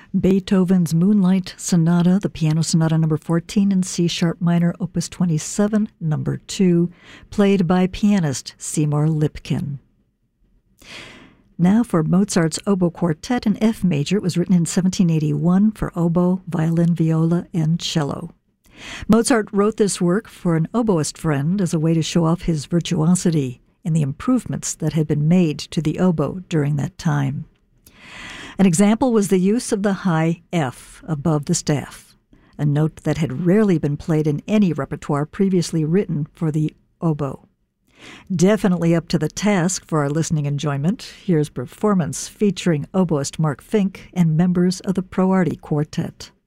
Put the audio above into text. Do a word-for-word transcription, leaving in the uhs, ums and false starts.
Beethoven's Moonlight Sonata, the Piano Sonata number fourteen in C-sharp minor, opus twenty-seven, number two, played by pianist Seymour Lipkin. Now for Mozart's Oboe Quartet in F major. It was written in seventeen eighty-one for oboe, violin, viola, and cello. Mozart wrote this work for an oboist friend as a way to show off his virtuosity and the improvements that had been made to the oboe during that time. An example was the use of the high F above the staff, a note that had rarely been played in any repertoire previously written for the oboe. Definitely up to the task for our listening enjoyment. Here's performance featuring oboist Mark Fink and members of the Pro Arti Quartet.